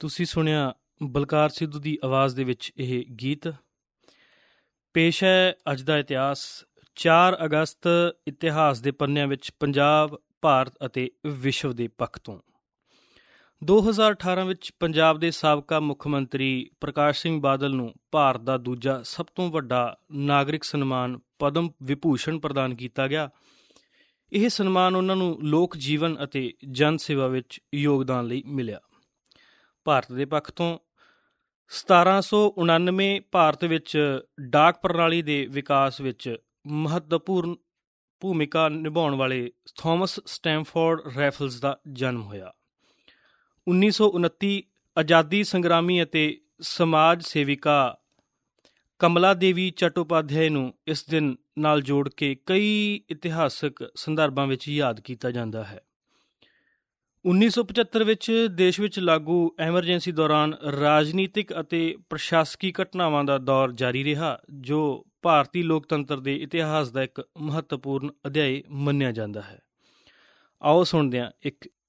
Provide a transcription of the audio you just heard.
ਤੁਸੀਂ ਸੁਣਿਆ ਬਲਕਾਰ ਸਿੱਧੂ ਦੀ ਆਵਾਜ਼ ਦੇ ਵਿੱਚ ਇਹ ਗੀਤ। ਪੇਸ਼ ਹੈ ਅੱਜ ਦਾ ਇਤਿਹਾਸ। 4 ਅਗਸਤ ਇਤਿਹਾਸ ਦੇ ਪੰਨਿਆਂ ਵਿੱਚ ਪੰਜਾਬ, ਭਾਰਤ ਅਤੇ ਵਿਸ਼ਵ ਦੇ ਪੱਖ ਤੋਂ। 2018 ਵਿੱਚ ਪੰਜਾਬ ਦੇ ਸਾਬਕਾ ਮੁੱਖ ਮੰਤਰੀ ਪ੍ਰਕਾਸ਼ ਸਿੰਘ ਬਾਦਲ ਨੂੰ ਭਾਰਤ ਦਾ ਦੂਜਾ ਸਭ ਤੋਂ ਵੱਡਾ ਨਾਗਰਿਕ ਸਨਮਾਨ ਪਦਮ ਵਿਭੂਸ਼ਣ ਪ੍ਰਦਾਨ ਕੀਤਾ ਗਿਆ। ਇਹ ਸਨਮਾਨ ਉਹਨਾਂ ਨੂੰ ਲੋਕ ਜੀਵਨ ਅਤੇ ਜਨ ਸੇਵਾ ਵਿੱਚ ਯੋਗਦਾਨ ਲਈ ਮਿਲਿਆ। ਭਾਰਤ ਦੇ ਪੱਖ ਤੋਂ 1799 ਭਾਰਤ ਵਿੱਚ ਡਾਕ ਪ੍ਰਣਾਲੀ ਦੇ ਵਿਕਾਸ ਵਿੱਚ ਮਹੱਤਵਪੂਰਨ ਭੂਮਿਕਾ ਨਿਭਾਉਣ ਵਾਲੇ ਥਾਮਸ ਸਟੈਮਫੋਰਡ ਰੈਫਲਸ ਦਾ ਜਨਮ ਹੋਇਆ। 1929 ਆਜ਼ਾਦੀ ਸੰਗਰਾਮੀ ਅਤੇ ਸਮਾਜ ਸੇਵਿਕਾ ਕਮਲਾ ਦੇਵੀ ਚੱਟੋਪਾਧਿਆਏ ਨੂੰ ਇਸ ਦਿਨ ਨਾਲ ਜੋੜ ਕੇ ਕਈ ਇਤਿਹਾਸਕ ਸੰਦਰਭਾਂ ਵਿੱਚ ਯਾਦ ਕੀਤਾ ਜਾਂਦਾ ਹੈ। 1975 ਵਿੱਚ ਦੇਸ਼ ਵਿੱਚ ਲਾਗੂ ਐਮਰਜੈਂਸੀ ਦੌਰਾਨ ਰਾਜਨੀਤਿਕ ਅਤੇ ਪ੍ਰਸ਼ਾਸਕੀ ਘਟਨਾਵਾਂ ਦਾ ਦੌਰ ਜਾਰੀ ਰਿਹਾ, ਜੋ ਭਾਰਤੀ ਲੋਕਤੰਤਰ ਦੇ ਇਤਿਹਾਸ ਦਾ ਇੱਕ ਮਹੱਤਵਪੂਰਨ ਅਧਿਆਇ ਮੰਨਿਆ ਜਾਂਦਾ ਹੈ। ਆਓ ਸੁਣਦੇ ਹਾਂ ਇੱਕ